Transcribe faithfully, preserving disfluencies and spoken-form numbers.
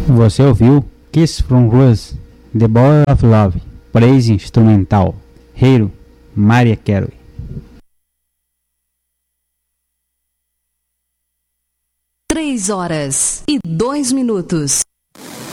Você ouviu Kiss from Rose, The Boy of Love, Praise Instrumental, Hero, Mariah Carey. Três horas e dois minutos.